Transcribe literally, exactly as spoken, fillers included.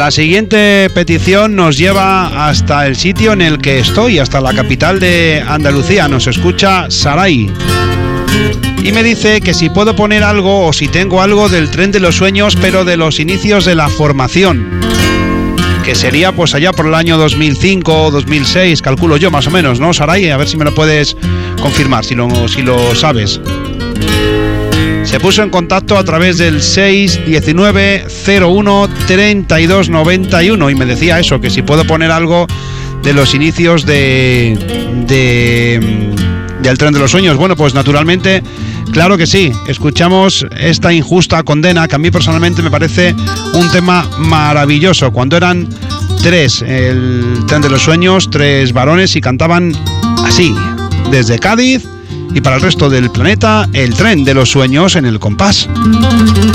La siguiente petición nos lleva hasta el sitio en el que estoy, hasta la capital de Andalucía. Nos escucha Saray y me dice que si puedo poner algo o si tengo algo del Tren de los Sueños, pero de los inicios de la formación, que sería pues allá por el año dos mil cinco o dos mil seis, calculo yo más o menos, ¿no, Saray? A ver si me lo puedes confirmar, si lo, si lo sabes. Se puso en contacto a través del seis diecinueve cero uno treinta y dos noventa y uno y me decía eso, que si puedo poner algo de los inicios de, de del Tren de los Sueños. Bueno, pues naturalmente, claro que sí. Escuchamos esta injusta condena, que a mí personalmente me parece un tema maravilloso. Cuando eran tres, el Tren de los Sueños, tres varones, y cantaban así, desde Cádiz y para el resto del planeta, el Tren de los Sueños en el compás.